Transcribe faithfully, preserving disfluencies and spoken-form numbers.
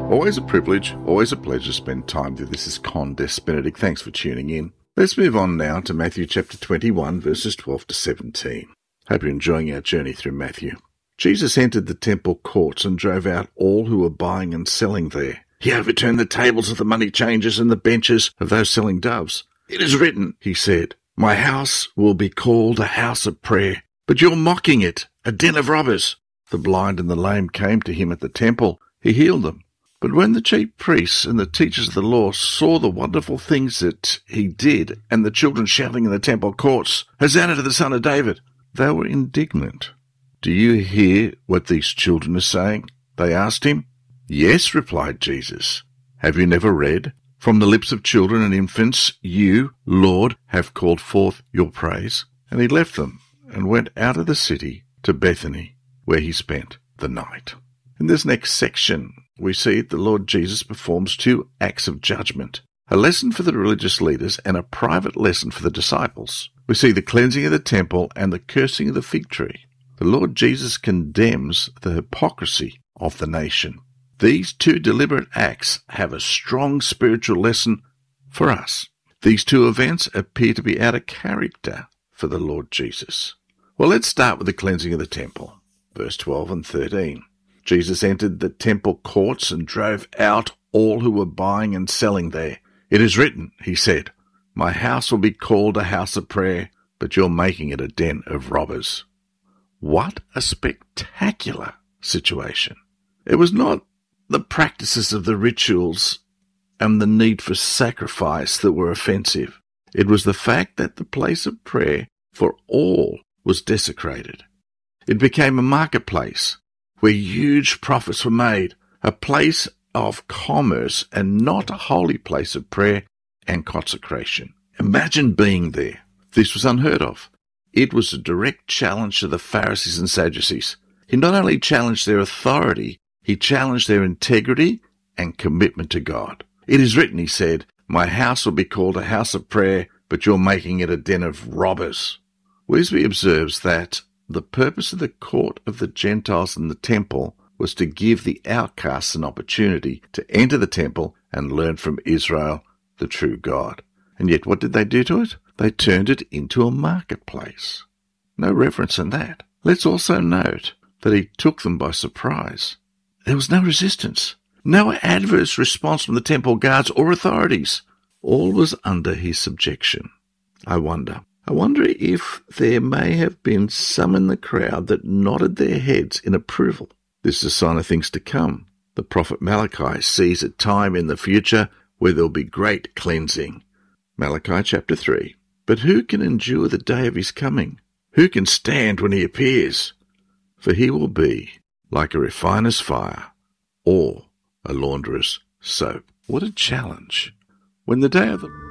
Always a privilege, always a pleasure to spend time with you. This is Condes Benedict. Thanks for tuning in. Let's move on now to Matthew chapter twenty-one, verses twelve to seventeen. Hope you're enjoying our journey through Matthew. Jesus entered the temple courts and drove out all who were buying and selling there. He overturned the tables of the money changers and the benches of those selling doves. "It is written," he said, "My house will be called a house of prayer, but you're mocking it, a den of robbers." The blind and the lame came to him at the temple. He healed them. But when the chief priests and the teachers of the law saw the wonderful things that he did, and the children shouting in the temple courts, "Hosanna to the Son of David," they were indignant. "Do you hear what these children are saying?" they asked him. "Yes," replied Jesus. "Have you never read? From the lips of children and infants, you, Lord, have called forth your praise." And he left them and went out of the city to Bethany, where he spent the night. In this next section, we see the Lord Jesus performs two acts of judgment, a lesson for the religious leaders and a private lesson for the disciples. We see the cleansing of the temple and the cursing of the fig tree. The Lord Jesus condemns the hypocrisy of the nation. These two deliberate acts have a strong spiritual lesson for us. These two events appear to be out of character for the Lord Jesus. Well, let's start with the cleansing of the temple. Verse twelve and thirteen. Jesus entered the temple courts and drove out all who were buying and selling there. "It is written," he said, "My house will be called a house of prayer, but you're making it a den of robbers." What a spectacular situation. It was not the practices of the rituals and the need for sacrifice that were offensive. It was the fact that the place of prayer for all was desecrated. It became a marketplace where huge profits were made, a place of commerce and not a holy place of prayer and consecration. Imagine being there. This was unheard of. It was a direct challenge to the Pharisees and Sadducees. He not only challenged their authority, he challenged their integrity and commitment to God. "It is written," he said, "My house will be called a house of prayer, but you're making it a den of robbers." Wesley observes that the purpose of the court of the Gentiles in the temple was to give the outcasts an opportunity to enter the temple and learn from Israel, the true God. And yet what did they do to it? They turned it into a marketplace. No reference in that. Let's also note that he took them by surprise. There was no resistance, no adverse response from the temple guards or authorities. All was under his subjection. I wonder, I wonder if there may have been some in the crowd that nodded their heads in approval. This is a sign of things to come. The prophet Malachi sees a time in the future where there will be great cleansing. Malachi chapter three. "But who can endure the day of his coming? Who can stand when he appears? For he will be like a refiner's fire or a launderer's soap." What a challenge. When the day of the